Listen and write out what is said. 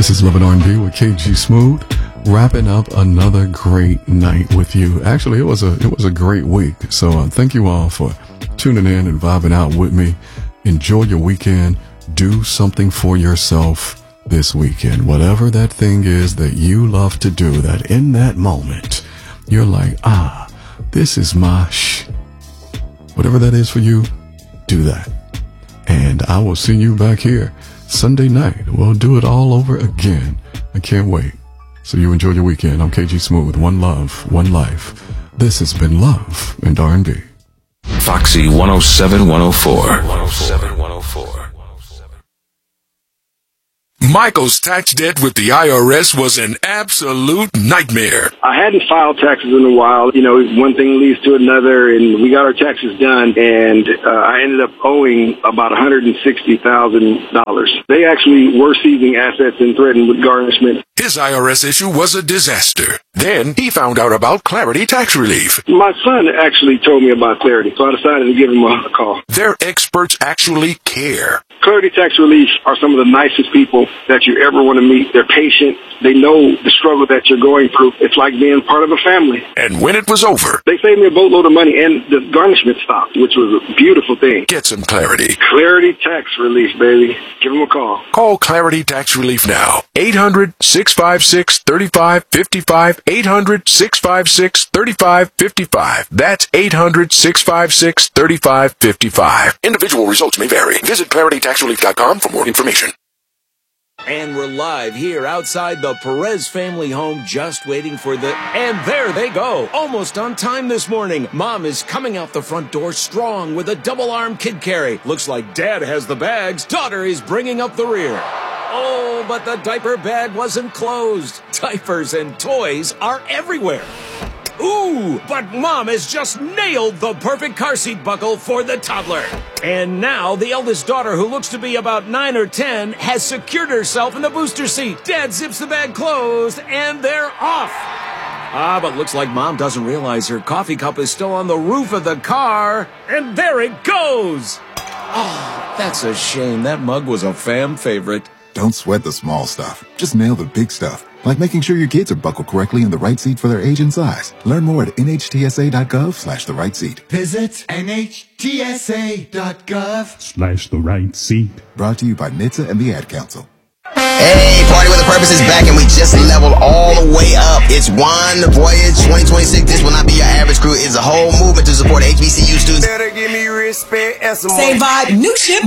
This is Love and R&B with KG Smooth, wrapping up another great night with you. Actually, it was a great week. So thank you all for tuning in and vibing out with me. Enjoy your weekend. Do something for yourself this weekend. Whatever that thing is that you love to do, that in that moment, you're like, this is my whatever that is for you, do that. And I will see you back here Sunday night. We'll do it all over again. I can't wait. So you enjoy your weekend. I'm KG Smooth. One love, one life. This has been Love and R&B. Foxy 107 104. 107 104. Michael's tax debt with the IRS was an absolute nightmare. I hadn't filed taxes in a while. You know, one thing leads to another, and we got our taxes done, and I ended up owing about $160,000. They actually were seizing assets and threatened with garnishment. His IRS issue was a disaster. Then he found out about Clarity Tax Relief. My son actually told me about Clarity, so I decided to give him a call. Their experts actually care. Clarity Tax Relief are some of the nicest people that you ever want to meet. They're patient. They know the struggle that you're going through. It's like being part of a family. And when it was over, they saved me a boatload of money, and the garnishment stopped, which was a beautiful thing. Get some clarity. Clarity Tax Relief, baby. Give them a call. Call Clarity Tax Relief now. 800-656-3555. 800-656-3555. That's 800-656-3555. Individual results may vary. Visit ClarityTaxRelief.com for more information. And we're live here outside the Perez family home, just waiting for and there they go. Almost on time this morning. Mom is coming out the front door strong with a double-arm kid carry. Looks like Dad has the bags. Daughter is bringing up the rear. Oh, but the diaper bag wasn't closed. Diapers and toys are everywhere. Ooh, but Mom has just nailed the perfect car seat buckle for the toddler. And now the eldest daughter, who looks to be about 9 or 10, has secured herself in the booster seat. Dad zips the bag closed, and they're off. But looks like Mom doesn't realize her coffee cup is still on the roof of the car. And there it goes. Oh, that's a shame. That mug was a fam favorite. Don't sweat the small stuff. Just nail the big stuff. Like making sure your kids are buckled correctly in the right seat for their age and size. Learn more at nhtsa.gov/the right seat. Visit nhtsa.gov/the right seat. Brought to you by NHTSA and the Ad Council. Hey, Party with a Purpose is back, and we just leveled all the way up. It's One Voyage 2026. This will not be your average crew. It's a whole movement to support HBCU students. Better give me respect and some Same vibe, new ship.